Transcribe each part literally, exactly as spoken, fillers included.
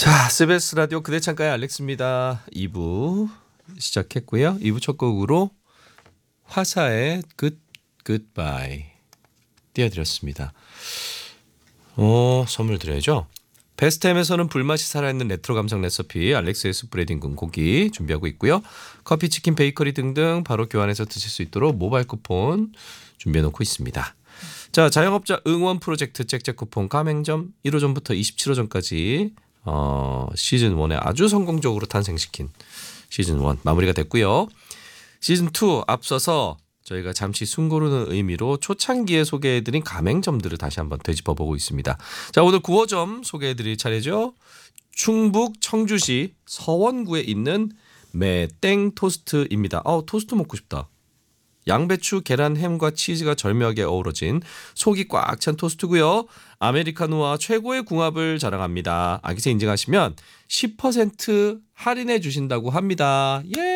자, 씨비에스 라디오 그대 창가의 알렉스입니다. 이 부 시작했고요. 이 부 첫 곡으로 화사의 Good Goodbye 띄워드렸습니다. 어, 선물 드려야죠. 베스트햄에서는 불맛이 살아있는 레트로 감성 레시피 알렉스에스 브레딩군 고기 준비하고 있고요. 커피, 치킨, 베이커리 등등 바로 교환해서 드실 수 있도록 모바일 쿠폰 준비해놓고 있습니다. 자, 자영업자 응원 프로젝트 잭잭 쿠폰 가맹점 일 호점부터 이십칠 호점까지 어, 시즌 일에 아주 성공적으로 탄생시킨 시즌 일 마무리가 됐고요. 시즌 이 앞서서 저희가 잠시 숨 고르는 의미로 초창기에 소개해드린 가맹점들을 다시 한번 되짚어보고 있습니다. 자, 오늘 구 호점 소개해드릴 차례죠. 충북 청주시 서원구에 있는 매땡 토스트입니다. 어, 토스트 먹고 싶다. 양배추, 계란, 햄과 치즈가 절묘하게 어우러진 속이 꽉 찬 토스트고요. 아메리카노와 최고의 궁합을 자랑합니다. 아기새 인증하시면 십 퍼센트 할인해 주신다고 합니다. 예!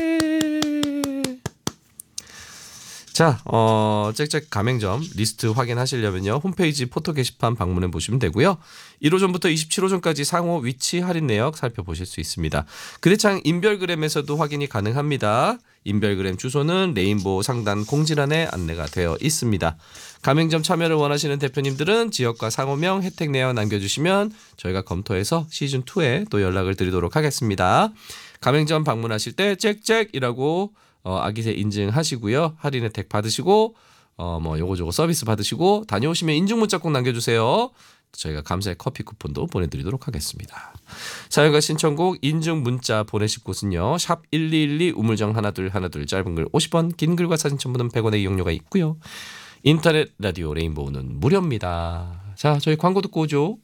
자, 어, 짹짹 가맹점 리스트 확인하시려면요. 홈페이지 포토 게시판 방문해 보시면 되고요. 일 호점부터 이십칠 호점까지 상호 위치 할인 내역 살펴보실 수 있습니다. 그대창 인별그램에서도 확인이 가능합니다. 인별그램 주소는 레인보우 상단 공지란에 안내가 되어 있습니다. 가맹점 참여를 원하시는 대표님들은 지역과 상호명, 혜택 내역 남겨주시면 저희가 검토해서 시즌 이에 또 연락을 드리도록 하겠습니다. 가맹점 방문하실 때 짹짹이라고 어, 아기새 인증하시고요. 할인 혜택 받으시고 어, 뭐 요거저거 서비스 받으시고 다녀오시면 인증 문자 꼭 남겨주세요. 저희가 감사의 커피 쿠폰도 보내드리도록 하겠습니다. 사연과 신청곡 인증 문자 보내실 곳은요. 샵 일이일이 우물정 하나둘 하나둘 짧은 글 오십 원 긴 글과 사진 첨부는 백 원의 이용료가 있고요. 인터넷 라디오 레인보우는 무료입니다. 자, 저희 광고 듣고 오죠.